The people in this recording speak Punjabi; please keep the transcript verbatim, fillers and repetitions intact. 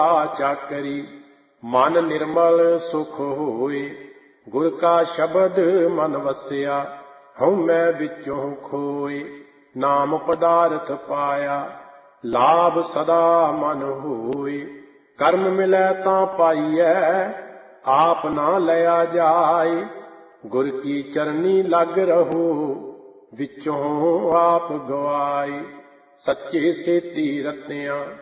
ਚਾਕਰੀ। ਮਨ ਨਿਰਮਲ ਸੁਖ ਹੋਏ, ਗੁਰ ਕਾ ਸ਼ਬਦ ਮਨ ਵਸਿਆ। ਹਉਮੈ ਵਿੱਚੋਂ ਖੋਏ, ਨਾਮ ਪਦਾਰਥ ਪਾਇਆ। ਲਾਭ ਸਦਾ ਮਨ ਹੋਏ, ਕਰਮ ਮਿਲੈ ਤਾਂ ਪਾਈਐ। ਆਪ ਨਾ ਲਿਆ ਜਾਏ, ਗੁਰ ਕੀ ਚਰਨੀ ਲਗ ਰਹੋ। ਵਿੱਚੋਂ ਆਪ ਗਵਾਏ, ਸੱਚੇ ਸੇਤੀ ਰਤਿਆ।